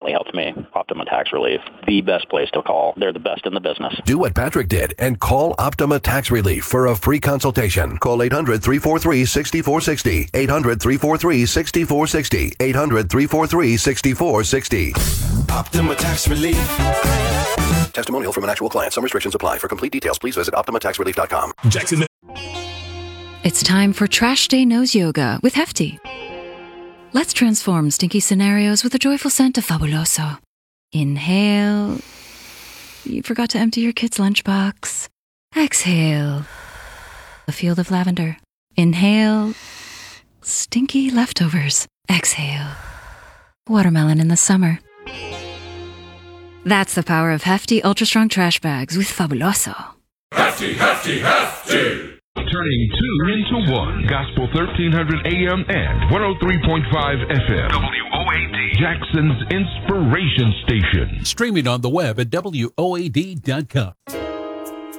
definitely helped me. Optima Tax Relief, the best place to call. They're the best in the business. Do what Patrick did and call Optima Tax Relief for a free consultation. Call 800-343-6460. 800-343-6460. 800-343-6460. Optima Tax Relief. Testimonial from an actual client. Some restrictions apply. For complete details, please visit OptimaTaxRelief.com. Jackson. It's time for Trash Day Nose Yoga with Hefty. Let's transform stinky scenarios with a joyful scent of Fabuloso. Inhale. You forgot to empty your kid's lunchbox. Exhale. A field of lavender. Inhale. Stinky leftovers. Exhale. Watermelon in the summer. That's the power of Hefty Ultra Strong Trash Bags with Fabuloso. Hefty, Hefty, Hefty. Turning two into one. Gospel 1300 AM and 103.5 FM. WOAD. Jackson's Inspiration Station. Streaming on the web at WOAD.com.